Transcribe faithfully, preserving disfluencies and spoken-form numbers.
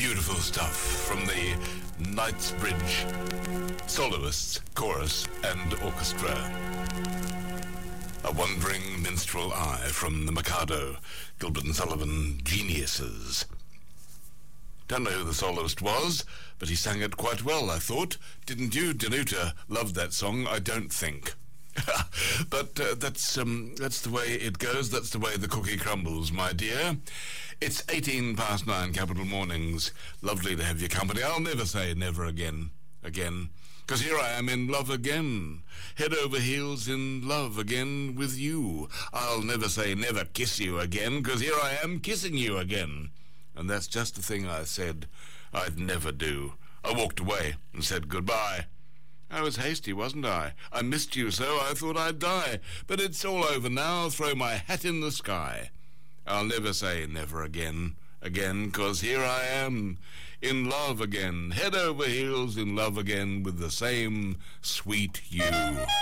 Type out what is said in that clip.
Beautiful stuff from the Knightsbridge soloists, chorus and orchestra. A Wandering Minstrel Eye from the Mikado, Gilbert and Sullivan Geniuses. Don't know who the soloist was, but he sang it quite well, I thought. Didn't you? Danuta loved that song, I don't think. But uh, that's um, that's the way it goes. That's the way the cookie crumbles, my dear. It's eighteen past nine, Capital Mornings. Lovely to have your company. I'll never say never again, again. Because here I am in love again. Head over heels in love again with you. I'll never say never kiss you again, because here I am kissing you again. And that's just the thing I said I'd never do. I walked away and said goodbye. I was hasty, wasn't I? I missed you so I thought I'd die. But it's all over now. I'll throw my hat in the sky. I'll never say never again, again, 'cause here I am, in love again, head over heels in love again with the same sweet you.